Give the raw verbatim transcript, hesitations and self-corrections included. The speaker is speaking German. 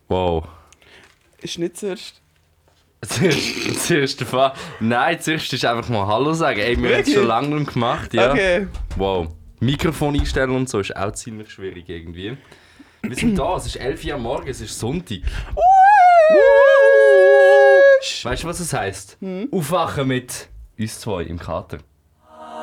Wow. Ist nicht zuerst. Zuerst, zuerst der Fall. Nein, zuerst ist einfach mal Hallo sagen. Ey, wir haben es schon lange nicht mehr gemacht, ja. Okay. Wow. Mikrofon einstellen und so ist auch ziemlich schwierig irgendwie. Wir sind da, es ist elf Uhr am Morgen, es ist Sonntag. Weißt du, was es heisst? Hm? Aufwachen mit uns zwei im Kater.